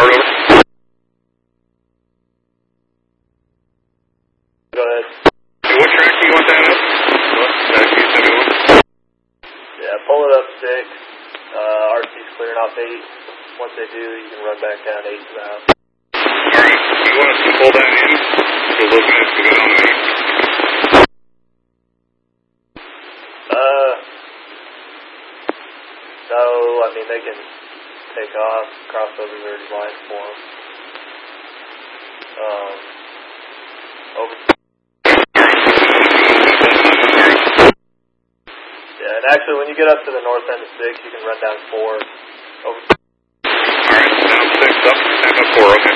Bart, over. Go ahead. Hey, what track do you want that up? Yeah, pull it up 6. RC's clearing off 8. Once they do, you can run back down 8 to the house. Alright, you want us to pull that in so those guys can go down to 8? No, I mean, they can take off, crossovers are already lined for them. Over. Yeah, and actually, when you get up to the north end of 6, you can run down 4. Over. Alright, down 6, up 4, okay.